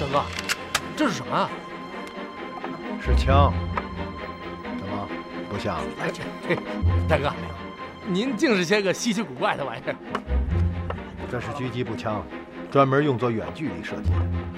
哥，这是什么啊？ 是枪。怎么不像？ 哎，大哥，您净是些个稀奇古怪的玩意儿。 这是狙击步枪，专门用作远距离射击的。